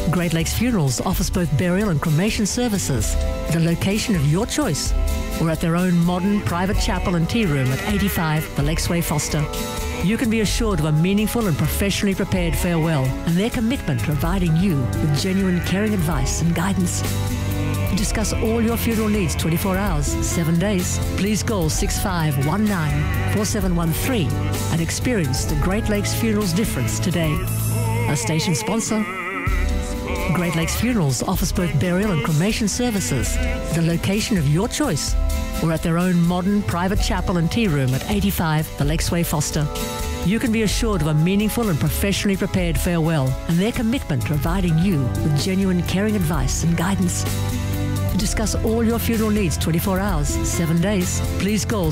Great Lakes Funerals offers both burial and cremation services at a location of your choice or at their own modern private chapel and tea room at 85 The Lakesway, Foster. You can be assured of a meaningful and professionally prepared farewell and their commitment to providing you with genuine caring advice and guidance. To discuss all your funeral needs 24 hours, 7 days, please call 6519-4713 and experience the Great Lakes Funerals difference today. A station sponsor. Great Lakes Funerals offers both burial and cremation services at the location of your choice or at their own modern private chapel and tea room at 85 The Lakesway, Foster. You can be assured of a meaningful and professionally prepared farewell and their commitment to providing you with genuine caring advice and guidance. To discuss all your funeral needs 24 hours, 7 days, please call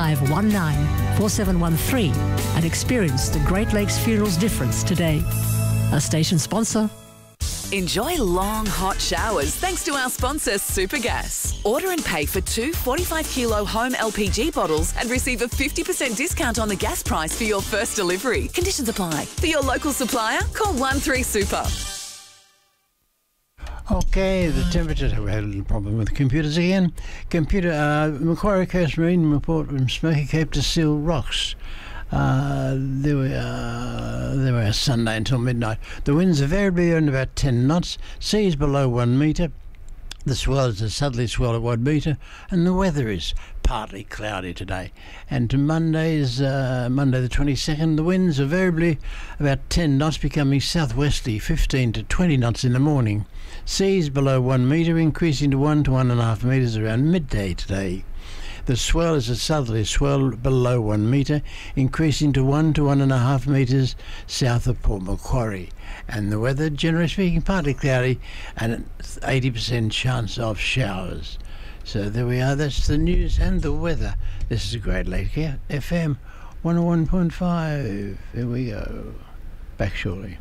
6519-4713 and experience the Great Lakes Funerals difference today. A station sponsor. Enjoy long, hot showers thanks to our sponsor, Supergas. Order and pay for 2 45-kilo home LPG bottles and receive a 50% discount on the gas price for your first delivery. Conditions apply. For your local supplier, call 13Super. Okay, the temperature. We had a little problem with the computers again. Macquarie Coast Marine report from Smoky Cape to Seal Rocks. There we are Sunday until midnight. The winds are variably around about 10 knots. Seas below 1 metre. The swell is a southerly swell at 1 metre, and the weather is partly cloudy today. And to Monday the 22nd, the winds are variably about 10 knots, becoming southwesterly 15 to 20 knots in the morning. Seas below 1 metre, increasing to 1 to 1.5 metres around midday today. The swell is a southerly swell below 1 metre, increasing to 1 to 1.5 metres south of Port Macquarie. And the weather, generally speaking, partly cloudy and an 80% chance of showers. So there we are, that's the news and the weather. This is Great Lake FM 101.5. Here we go. Back shortly.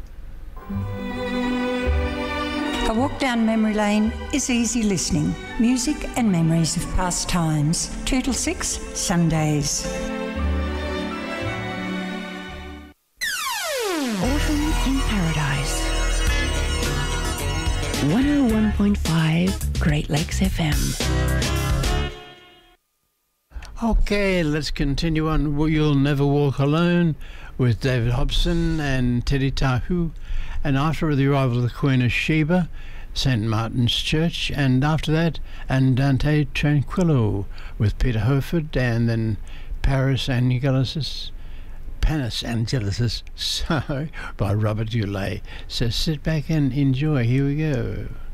A walk down memory lane is easy listening. Music and memories of past times. 2 till 6, Sundays. Autumn in Paradise. 101.5 Great Lakes FM. Okay, let's continue on. You'll Never Walk Alone with David Hobson and Teddy Tahu. And after the arrival of the Queen of Sheba, St. Martin's Church, and after that, Andante Tranquillo with Peter Herford, and then Panis Angelicis, by Robert Goulet. So sit back and enjoy. Here we go.